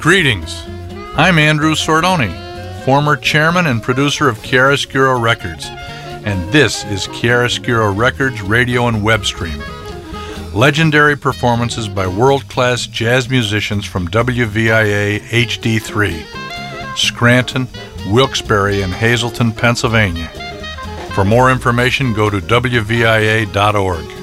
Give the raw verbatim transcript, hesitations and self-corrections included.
Greetings. I'm Andrew Sordoni, former chairman and producer of Chiaroscuro Records, and this is Chiaroscuro Records radio and web stream. Legendary performances by world-class jazz musicians from W V I A H D three, Scranton, Wilkes-Barre, and Hazleton, Pennsylvania. For more information, go to W V I A dot org.